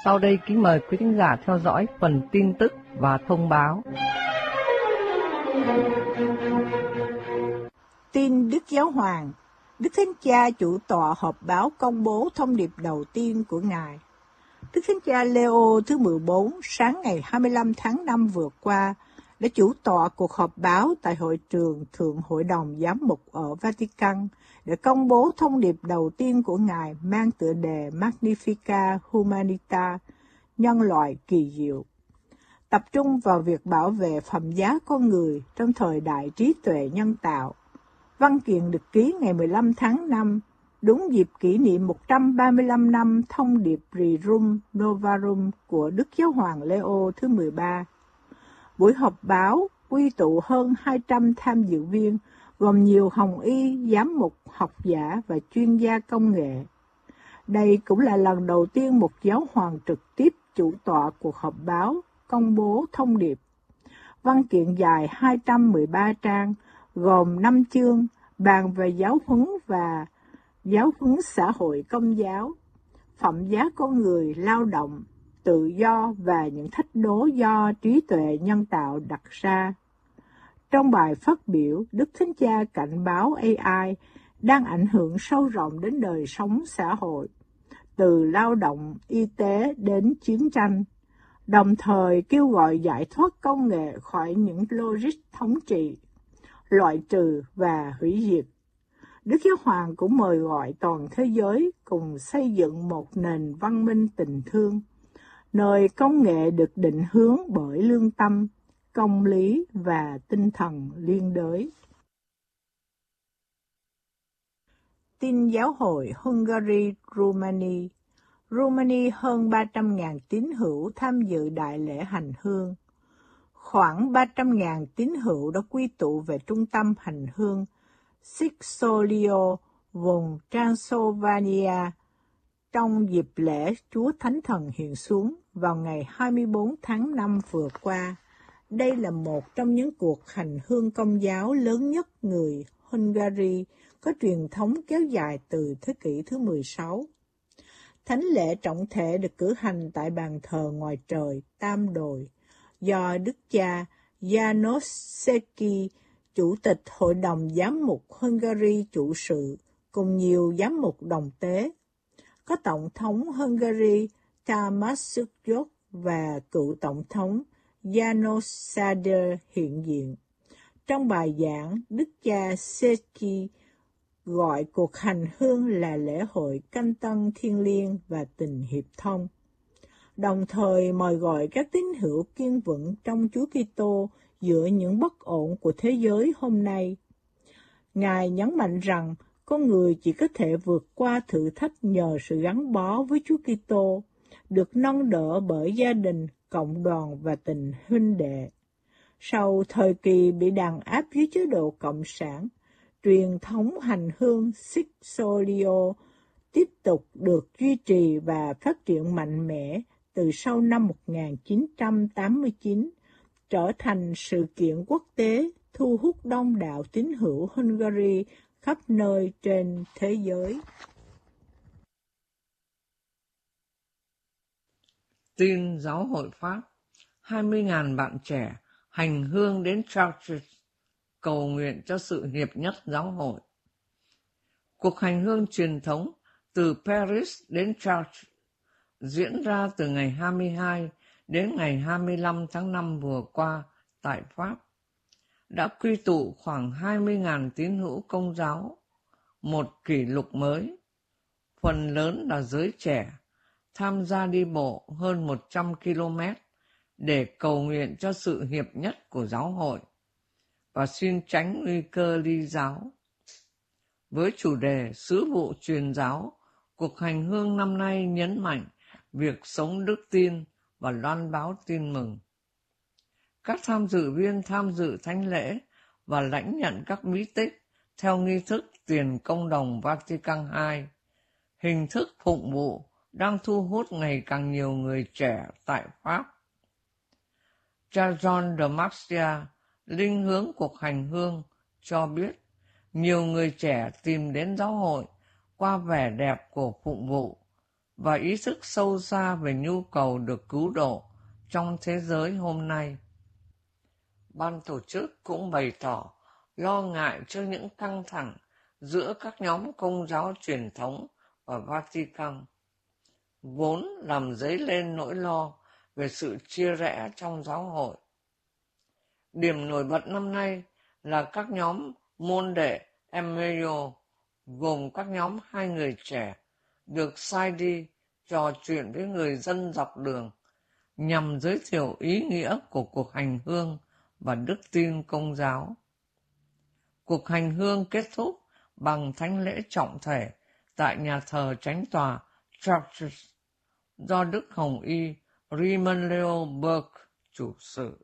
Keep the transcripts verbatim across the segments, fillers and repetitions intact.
Sau đây kính mời quý thính giả theo dõi phần tin tức và thông báo. Tin Đức Giáo Hoàng, Đức Thánh Cha chủ tọa họp báo công bố thông điệp đầu tiên của Ngài. Đức Thánh Cha Leo thứ mười bốn sáng ngày hai mươi lăm tháng năm vừa qua đã chủ tọa cuộc họp báo tại hội trường Thượng Hội đồng Giám mục ở Vatican để công bố thông điệp đầu tiên của Ngài mang tựa đề Magnificat Humanitas, nhân loại kỳ diệu, tập trung vào việc bảo vệ phẩm giá con người trong thời đại trí tuệ nhân tạo. Văn kiện được ký ngày mười lăm tháng năm, đúng dịp kỷ niệm một trăm ba mươi lăm năm thông điệp Rerum Novarum của Đức Giáo hoàng Leo thứ mười ba. Buổi họp báo quy tụ hơn hai trăm tham dự viên, gồm nhiều hồng y, giám mục, học giả và chuyên gia công nghệ. Đây cũng là lần đầu tiên một giáo hoàng trực tiếp chủ tọa cuộc họp báo công bố thông điệp. Văn kiện dài hai trăm mười ba trang, gồm năm chương, bàn về giáo huấn và giáo huấn xã hội công giáo, phẩm giá con người, lao động, tự do và những thách đố do trí tuệ nhân tạo đặt ra. Trong bài phát biểu, Đức Thánh Cha cảnh báo a i đang ảnh hưởng sâu rộng đến đời sống xã hội, từ lao động, y tế đến chiến tranh, đồng thời kêu gọi giải thoát công nghệ khỏi những logic thống trị, loại trừ và hủy diệt. Đức Giáo Hoàng cũng mời gọi toàn thế giới cùng xây dựng một nền văn minh tình thương, nơi công nghệ được định hướng bởi lương tâm, công lý và tinh thần liên đới. Tin giáo hội Hungary-Rumani. Rumani hơn ba trăm nghìn tín hữu tham dự đại lễ hành hương. Khoảng ba trăm nghìn tín hữu đã quy tụ về trung tâm hành hương Sixolio, vùng Transylvania, trong dịp lễ Chúa Thánh Thần hiện xuống vào ngày hai mươi bốn tháng năm vừa qua. Đây là một trong những cuộc hành hương công giáo lớn nhất người Hungary, có truyền thống kéo dài từ thế kỷ thứ mười sáu. Thánh lễ trọng thể được cử hành tại bàn thờ ngoài trời Tam Đồi, do Đức cha János Székely, Chủ tịch Hội đồng Giám mục Hungary chủ sự, cùng nhiều giám mục đồng tế. Có Tổng thống Hungary Tamás Zsuzsok và cựu Tổng thống János Sáder hiện diện. Trong bài giảng, Đức cha Székely gọi cuộc hành hương là lễ hội canh tân thiêng liêng và tình hiệp thông, đồng thời mời gọi các tín hữu kiên vững trong Chúa Kitô giữa những bất ổn của thế giới hôm nay. Ngài nhấn mạnh rằng con người chỉ có thể vượt qua thử thách nhờ sự gắn bó với Chúa Kitô, được nâng đỡ bởi gia đình, cộng đoàn và tình huynh đệ. Sau thời kỳ bị đàn áp dưới chế độ Cộng sản, truyền thống hành hương Sixolio tiếp tục được duy trì và phát triển mạnh mẽ từ sau năm một nghìn chín trăm tám mươi chín, trở thành sự kiện quốc tế thu hút đông đảo tín hữu Hungary khắp nơi trên thế giới. Tin giáo hội Pháp, hai mươi nghìn bạn trẻ hành hương đến Chartres cầu nguyện cho sự hiệp nhất giáo hội. Cuộc hành hương truyền thống từ Paris đến Chartres diễn ra từ ngày hai mươi hai đến ngày hai mươi lăm tháng năm vừa qua tại Pháp, đã quy tụ khoảng hai mươi nghìn tín hữu công giáo, một kỷ lục mới. Phần lớn là giới trẻ, tham gia đi bộ hơn một trăm ki lô mét để cầu nguyện cho sự hiệp nhất của giáo hội và xin tránh nguy cơ ly giáo. Với chủ đề Sứ vụ truyền giáo, cuộc hành hương năm nay nhấn mạnh việc sống đức tin và loan báo tin mừng. Các tham dự viên tham dự thánh lễ và lãnh nhận các bí tích theo nghi thức tiền công đồng Vatican hai. Hình thức phụng vụ đang thu hút ngày càng nhiều người trẻ tại Pháp. Cha John de Marcia, linh hướng cuộc hành hương, cho biết nhiều người trẻ tìm đến giáo hội qua vẻ đẹp của phụng vụ, và ý thức sâu xa về nhu cầu được cứu độ trong thế giới hôm nay. Ban tổ chức cũng bày tỏ lo ngại trước những căng thẳng giữa các nhóm Công giáo truyền thống và Vatican, vốn làm dấy lên nỗi lo về sự chia rẽ trong giáo hội. Điểm nổi bật năm nay là các nhóm môn đệ Emmanuel, gồm các nhóm hai người trẻ, được sai đi trò chuyện với người dân dọc đường, nhằm giới thiệu ý nghĩa của cuộc hành hương và đức tin Công giáo. Cuộc hành hương kết thúc bằng thánh lễ trọng thể tại nhà thờ Chánh tòa Chartres do Đức Hồng Y Raymond Leo Burke chủ sự.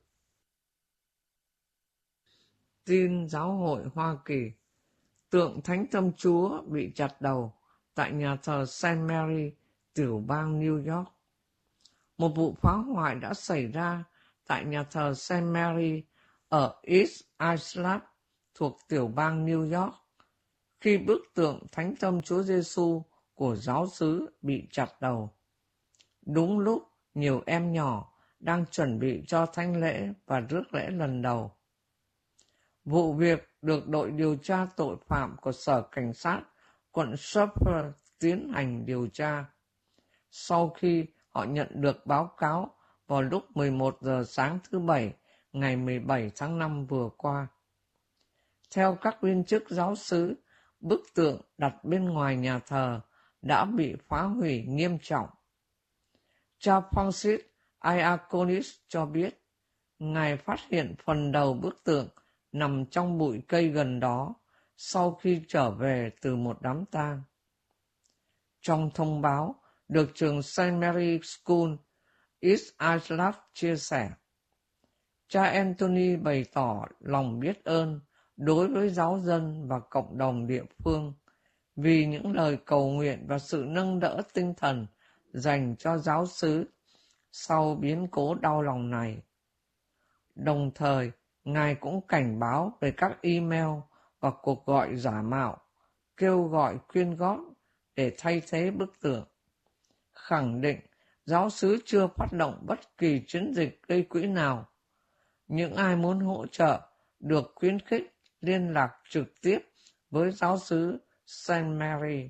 Tin giáo hội Hoa Kỳ: tượng Thánh Tâm Chúa bị chặt đầu tại nhà thờ Saint Mary, tiểu bang New York. Một vụ phá hoại đã xảy ra tại nhà thờ Saint Mary ở East Islip thuộc tiểu bang New York khi bức tượng Thánh Tâm Chúa Giêsu của giáo xứ bị chặt đầu, đúng lúc nhiều em nhỏ đang chuẩn bị cho thánh lễ và rước lễ lần đầu. Vụ việc được đội điều tra tội phạm của Sở Cảnh sát quận Suffolk tiến hành điều tra, sau khi họ nhận được báo cáo vào lúc mười một giờ sáng thứ Bảy, ngày mười bảy tháng năm vừa qua. Theo các viên chức giáo xứ, bức tượng đặt bên ngoài nhà thờ đã bị phá hủy nghiêm trọng. Cha Francis Iaconis cho biết, Ngài phát hiện phần đầu bức tượng nằm trong bụi cây gần đó sau khi trở về từ một đám tang. Trong thông báo được trường Saint Mary School, East Islip chia sẻ, cha Anthony bày tỏ lòng biết ơn đối với giáo dân và cộng đồng địa phương vì những lời cầu nguyện và sự nâng đỡ tinh thần dành cho giáo xứ sau biến cố đau lòng này. Đồng thời, Ngài cũng cảnh báo về các email và cuộc gọi giả mạo, kêu gọi quyên góp để thay thế bức tượng, khẳng định giáo xứ chưa phát động bất kỳ chiến dịch gây quỹ nào. Những ai muốn hỗ trợ được khuyến khích liên lạc trực tiếp với giáo xứ Saint Mary.